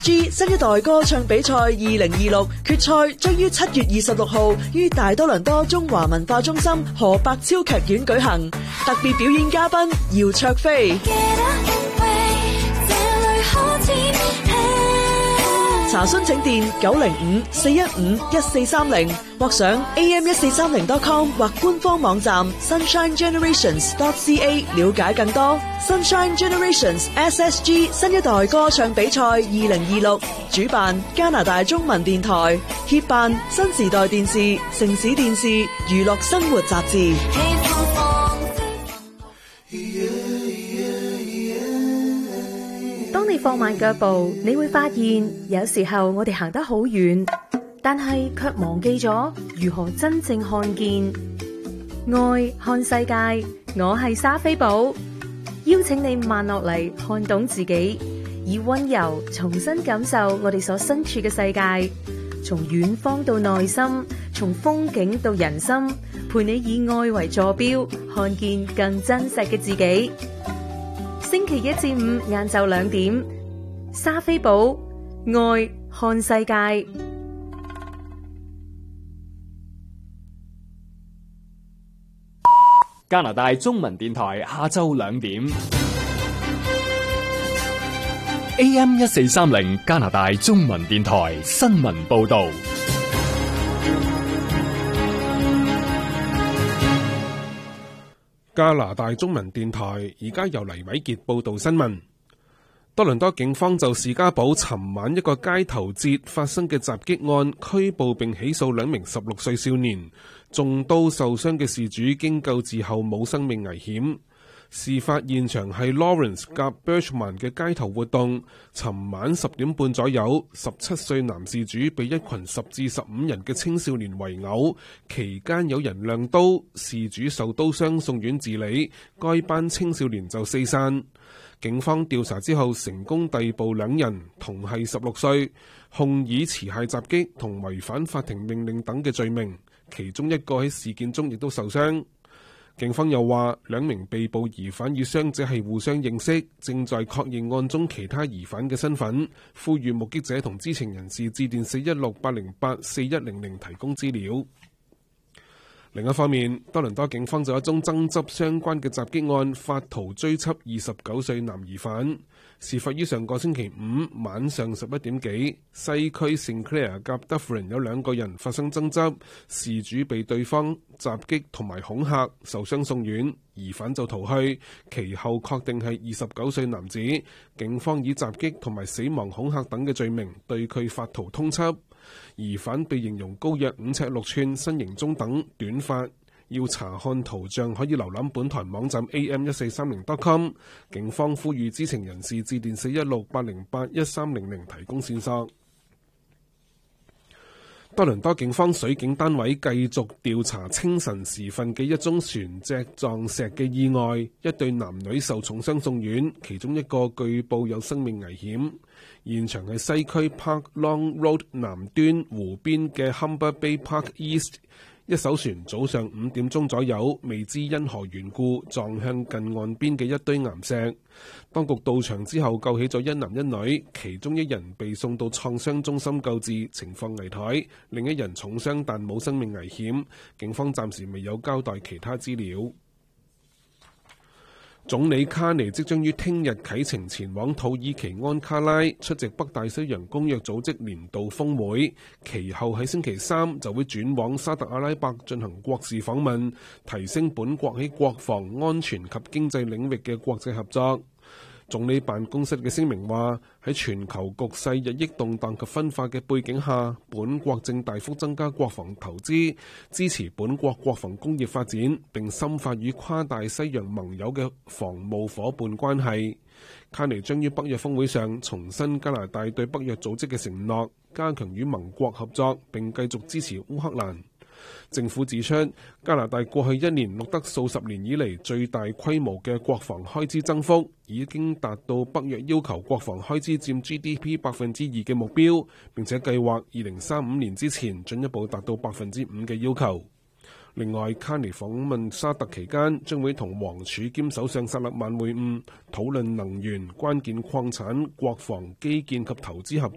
G 新一代歌唱比賽2026決賽將於7月26號於大多倫多中華文化中心何伯超劇院舉行，特別表演嘉賓姚焯菲。查詢請電905-415-1430或上 am1430.com 或官方網站 sunshinegenerations.ca 了解更多。Sunshine Generations SSG 新一代歌唱比賽2026主辦加拿大中文電台，協辦新時代電視、城市電視、娛樂生活雜誌。 當你放慢腳步，你會發現有時候我哋行得好遠，但係卻忘記咗如何真正看見。愛看世界，我係莎菲寶，邀請你慢落嚟，看懂自己，以溫柔重新感受我哋所身處嘅世界，從遠方到內心，從風景到人心，陪你以愛為坐標，看見更真實嘅自己。星期一至五晏晝2點，莎菲寶愛看世界。 加拿大中文電台下晝2點 AM1430 加拿大中文電台新聞報道。 加拿大中文電台而家由黎偉傑報道新聞。多倫多警方就士嘉堡尋晚一個街頭節發生嘅襲擊案拘捕並起訴2名16歲少年，中刀受傷嘅事主經救治後冇生命危險。事發現場係 Lawrence 夾 Birchman 嘅街頭活動，尋晚10點半左右，17歲男事主被一群10至15人嘅青少年圍毆，期間有人亮刀，事主受刀傷送院治理，該班青少年就四散。警方調查之後成功逮捕2人，同係16歲，控以持械襲擊同違反法庭命令等嘅罪名，其中一個喺事件中亦都受傷。警方又話2名被捕疑犯與傷者係互相認識，正在確認案中其他疑犯嘅身份，呼籲目擊者同知情人士致電416-808-4100提供資料。另一方面，多倫多警方就一宗爭執相關嘅襲擊案發圖追緝29歲男疑犯。事發於上個星期5晚上11點幾，西區 Sinclair 夾 Dufferin 有2個人發生爭執，事主被對方襲擊同埋恐嚇，受傷送院，疑犯就逃去，其後確定係29歲男子。警方以襲擊同埋死亡恐嚇等嘅罪名對佢發圖通緝。疑犯被形容高約5尺6寸，身形中等，短髮。要查看圖像可以瀏覽本台網站 am1430.com。 警方呼籲知情人士致電416-808-1300提供線索。多倫多警方水警單位繼續調查清晨時分嘅一宗船隻撞石嘅意外，一對男女受重傷送院，其中一個據報有生命危險。現場係西區 Park Long Road 南端湖邊嘅 Humber Bay Park East。一艘船早上5點鐘左右，未知因何緣故撞向近岸邊嘅一堆岩石。當局到場之後救起咗1男1女，其中1人被送到創傷中心救治，情況危殆；另一人重傷但冇生命危險。警方暫時未有交代其他資料。總理卡尼即將於聽日啟程前往土耳其安卡拉出席北大西洋公約組織年度峰會，其後喺星期3就會轉往沙特阿拉伯進行國事訪問，提升本國喺國防安全及經濟領域嘅國際合作。總理辦公室嘅聲明話，喺全球局勢日益動盪及分化嘅背景下，本國正大幅增加國防投資，支持本國國防工業發展，並深化與跨大西洋盟友嘅防務夥伴關係。卡尼將於北約峰會上重申加拿大對北約組織嘅承諾，加強與盟國合作，並繼續支持烏克蘭。政府指出，加拿大過去1年錄得數十年以嚟最大規模嘅國防開支增幅，已經達到北約要求國防開支佔 GDP 2% 嘅目標，並且計劃2035年之前進一步達到 5% 嘅要求。另外，卡尼訪問沙特期間，將會同王儲兼首相薩勒曼會晤，討論能源、關鍵礦產、國防基建及投資合作。